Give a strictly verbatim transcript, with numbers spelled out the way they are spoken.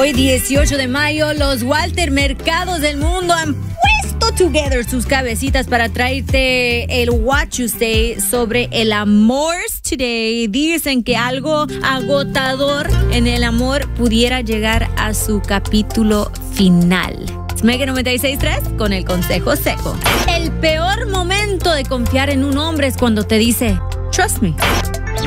Hoy, dieciocho de mayo, los Walter Mercados del mundo han puesto together sus cabecitas para traerte el What You Say sobre el amor today. Dicen que algo agotador en el amor pudiera llegar a su capítulo final. Mega noventa y seis punto tres con el consejo seco. El peor momento de confiar en un hombre es cuando te dice, trust me.